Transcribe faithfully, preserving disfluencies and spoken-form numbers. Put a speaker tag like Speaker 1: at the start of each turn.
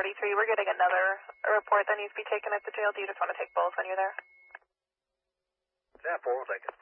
Speaker 1: thirty-three. We're getting another report that needs to be taken at the jail. Do you just want to take both when you're there?
Speaker 2: ten four, we'll take it.